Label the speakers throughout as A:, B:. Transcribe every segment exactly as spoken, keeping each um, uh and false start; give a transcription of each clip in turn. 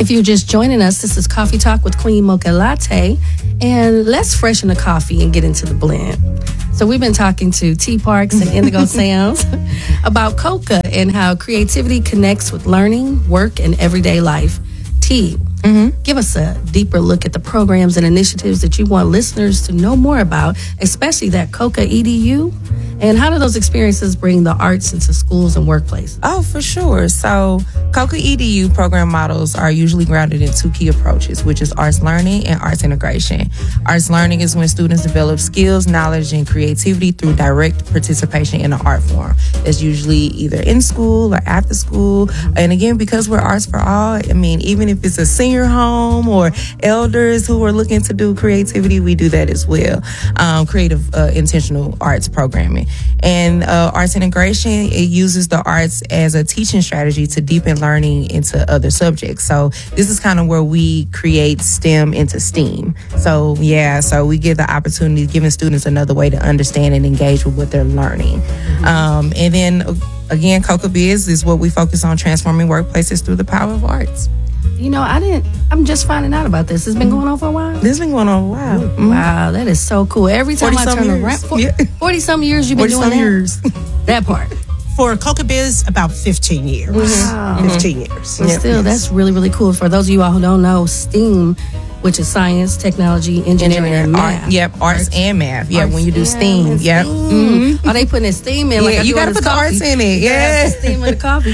A: If you're just joining us, this is Coffee Talk with Queen Mocha Latte, and let's freshen the coffee and get into the blend. So we've been talking to T Parks and Indigo Sounds about coca and how creativity connects with learning, work, and everyday life. T, mm-hmm. give us a deeper look at the programs and initiatives that you want listeners to know more about, especially that Coca E D U. And how do those experiences bring the arts into schools and workplaces?
B: Oh, for sure. So Coca E D U program models are usually grounded in two key approaches, which is arts learning and arts integration. Arts learning is when students develop skills, knowledge, and creativity through direct participation in an art form. That's usually either in school or after school. And again, because we're Arts for All, I mean, even if it's a senior home or elders who are looking to do creativity, we do that as well. Um, creative, uh, intentional arts programming. And uh, arts integration, it uses the arts as a teaching strategy to deepen learning into other subjects. So this is kind of where we create STEM into STEAM. So yeah, so we give the opportunity, giving students another way to understand and engage with what they're learning. Um, and then again, Coca Biz is what we focus on, transforming workplaces through the power of arts.
A: You know, I didn't, I'm just finding out about this. It's been going on for a while?
B: This has been going on a while. Mm-hmm.
A: Wow, that is so cool. Every time I turn around, forty-some years you've been doing that?
B: years.
A: That part.
C: For Coca Biz, about fifteen years.
A: Wow.
C: fifteen years.
A: But
C: yep.
A: still, yes. That's really, really cool. For those of you all who don't know, STEAM, which is science, technology, engineering, and math.
B: Art, yep, arts, arts and math. Yeah,
A: arts
B: when you do STEAM. Yep.
A: Mm-hmm. Oh, they putting that STEAM in.
B: Yeah,
A: like I
B: you got to put the
A: coffee.
B: arts in it. Yeah.
A: STEAM in the coffee,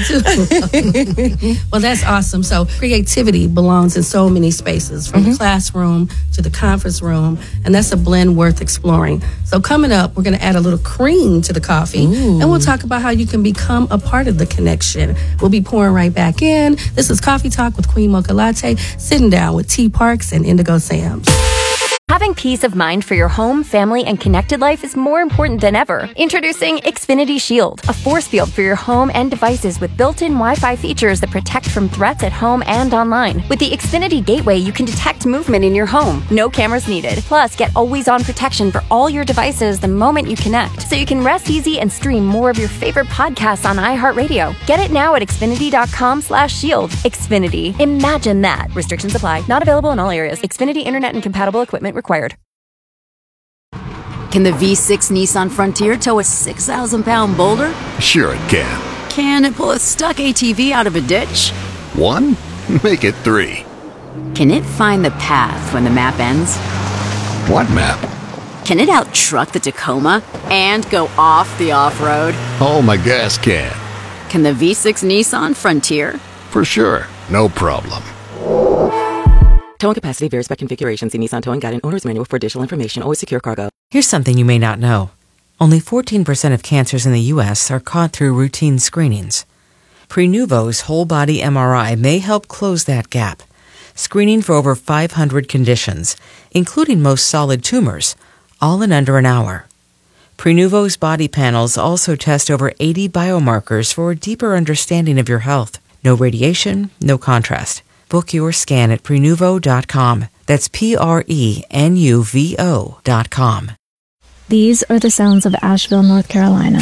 A: too. Well, that's awesome. So creativity belongs in so many spaces, from mm-hmm. the classroom to the conference room, and that's a blend worth exploring. So coming up, we're going to add a little cream to the coffee, Ooh. and we'll talk about how you can become a part of the connection. We'll be pouring right back in. This is Coffee Talk with Queen Mocha Latte, sitting down with T Parks and Indigo Sounds.
D: Having peace of mind for your home, family, and connected life is more important than ever. Introducing Xfinity Shield, a force field for your home and devices with built-in Wi-Fi features that protect from threats at home and online. With the Xfinity Gateway, you can detect movement in your home. No cameras needed. Plus, get always-on protection for all your devices the moment you connect, so you can rest easy and stream more of your favorite podcasts on iHeartRadio. Get it now at Xfinity.com slash shield. Xfinity. Imagine that. Restrictions apply. Not available in all areas. Xfinity Internet and compatible equipment required.
E: Can the V six Nissan Frontier tow a six thousand pound boulder?
F: Sure it can.
E: Can it pull a stuck A T V out of a ditch?
F: One? Make it three.
E: Can it find the path when the map ends?
F: What map?
E: Can it out-truck the Tacoma and go off the off-road?
F: Oh, my gas can.
E: Can the V six Nissan Frontier?
F: For sure. No problem.
G: Towing capacity varies by configuration. See Nissan Towing Guide and Owner's Manual for additional information. Always secure cargo.
H: Here's something you may not know. Only fourteen percent of cancers in the U S are caught through routine screenings. Prenuvo's whole-body M R I may help close that gap, screening for over five hundred conditions, including most solid tumors, all in under an hour. Prenuvo's body panels also test over eighty biomarkers for a deeper understanding of your health. No radiation, no contrast. Book your scan at Prenuvo dot com. That's P R E N U V O dot com.
I: These are the sounds of Asheville, North Carolina.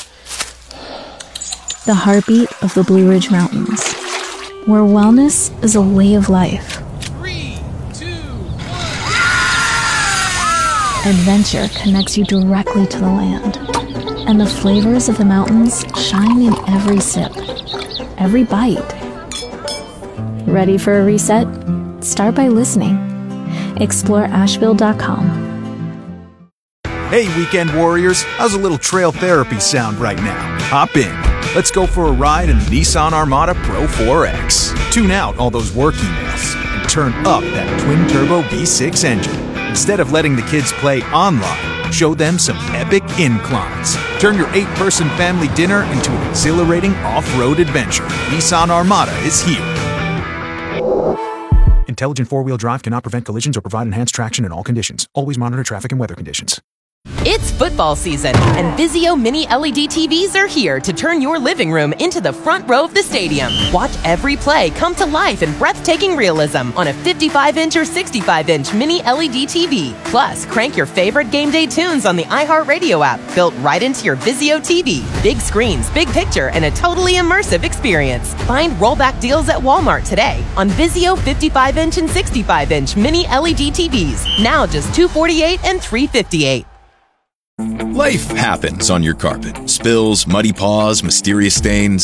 I: The heartbeat of the Blue Ridge Mountains, where wellness is a way of life.
J: Three, two, one.
I: Adventure connects you directly to the land, and the flavors of the mountains shine in every sip, every bite. Ready for a reset? Start by listening. Explore Asheville dot com.
K: Hey, weekend warriors, how's a little trail therapy sound right now? Hop in. Let's go for a ride in the Nissan Armada Pro four X. Tune out all those work emails and turn up that twin-turbo V six engine. Instead of letting the kids play online, show them some epic inclines. Turn your eight-person family dinner into an exhilarating off-road adventure. Nissan Armada is here. Intelligent four-wheel drive cannot prevent collisions or provide enhanced traction in all conditions. Always monitor traffic and weather conditions.
L: It's football season, and Vizio Mini L E D T Vs are here to turn your living room into the front row of the stadium. Watch every play come to life in breathtaking realism on a fifty-five inch or sixty-five inch Mini L E D T V. Plus, crank your favorite game day tunes on the iHeartRadio app, built right into your Vizio T V. Big screens, big picture, and a totally immersive experience. Find rollback deals at Walmart today on Vizio fifty-five inch and sixty-five inch Mini L E D T Vs. Now just two hundred forty-eight dollars and three hundred fifty-eight dollars.
M: Life happens on your carpet. Spills, muddy paws, mysterious stains.